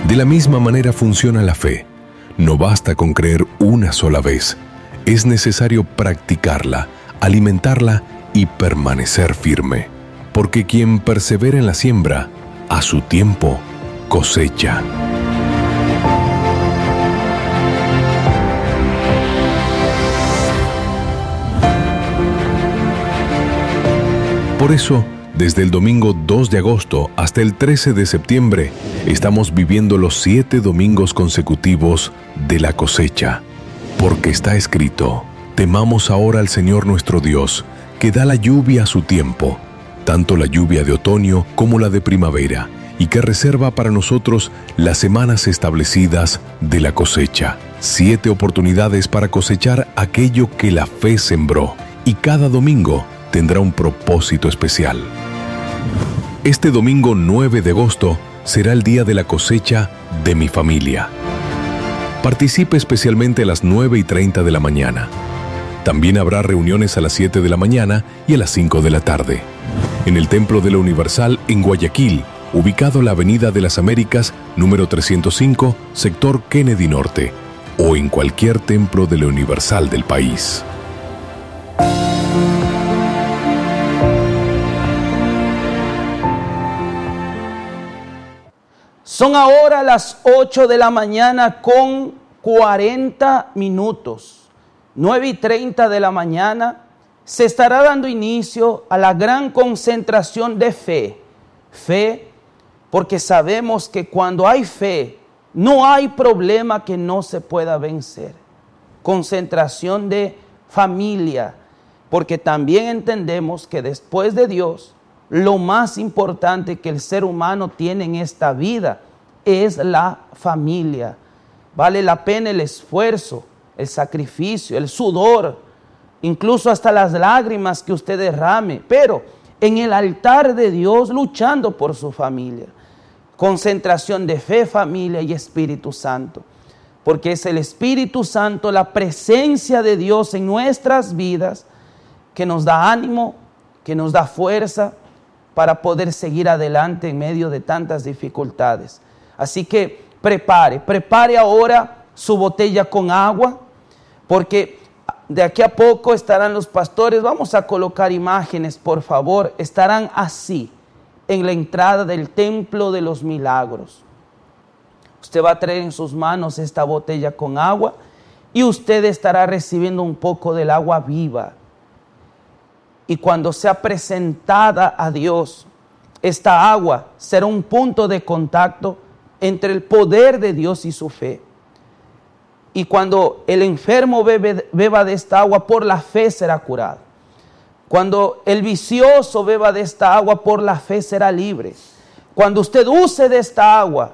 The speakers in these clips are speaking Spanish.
De la misma manera funciona la fe. No basta con creer una sola vez. Es necesario practicarla, alimentarla y permanecer firme. Porque quien persevera en la siembra, a su tiempo cosecha. Por eso, desde el domingo 2 de agosto hasta el 13 de septiembre, estamos viviendo los 7 domingos consecutivos de la cosecha. Porque está escrito: temamos ahora al Señor nuestro Dios, que da la lluvia a su tiempo, tanto la lluvia de otoño como la de primavera, y que reserva para nosotros las semanas establecidas de la cosecha. 7 oportunidades para cosechar aquello que la fe sembró, y cada domingo tendrá un propósito especial. Este domingo 9 de agosto será el día de la cosecha de mi familia. Participe especialmente a las 9:30 de la mañana. También habrá reuniones a las 7 de la mañana y a las 5 de la tarde. En el Templo de la Universal en Guayaquil, ubicado en la Avenida de las Américas, número 305, sector Kennedy Norte, o en cualquier templo de la Universal del país. Son ahora las 8 de la mañana con 40 minutos. 9:30 de la mañana se estará dando inicio a la gran concentración de fe. Fe, porque sabemos que cuando hay fe, no hay problema que no se pueda vencer. Concentración de familia, porque también entendemos que después de Dios, lo más importante que el ser humano tiene en esta vida es la familia. Vale la pena el esfuerzo, el sacrificio, el sudor, incluso hasta las lágrimas que usted derrame, pero en el altar de Dios luchando por su familia. Concentración de fe, familia y Espíritu Santo, porque es el Espíritu Santo, la presencia de Dios en nuestras vidas, que nos da ánimo, que nos da fuerza para poder seguir adelante en medio de tantas dificultades. Así que prepare ahora su botella con agua, porque de aquí a poco estarán los pastores. Vamos a colocar imágenes, por favor. Estarán así, en la entrada del Templo de los Milagros. Usted va a traer en sus manos esta botella con agua y usted estará recibiendo un poco del agua viva. Y cuando sea presentada a Dios, esta agua será un punto de contacto entre el poder de Dios y su fe. Y cuando el enfermo beba de esta agua, por la fe será curado. Cuando el vicioso beba de esta agua, por la fe será libre. Cuando usted use de esta agua,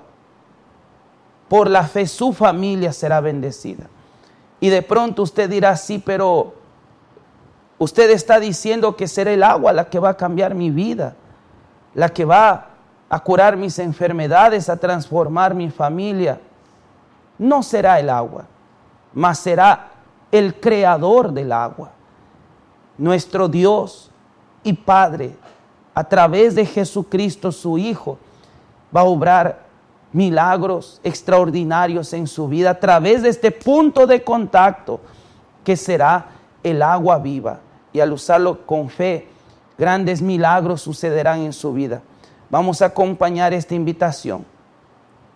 por la fe su familia será bendecida. Y de pronto usted dirá: sí, pero usted está diciendo que será el agua la que va a cambiar mi vida, la que va a curar mis enfermedades, a transformar mi familia. No será el agua, mas será el creador del agua. Nuestro Dios y Padre, a través de Jesucristo, su Hijo, va a obrar milagros extraordinarios en su vida a través de este punto de contacto que será el agua viva. Y al usarlo con fe, grandes milagros sucederán en su vida. Vamos a acompañar esta invitación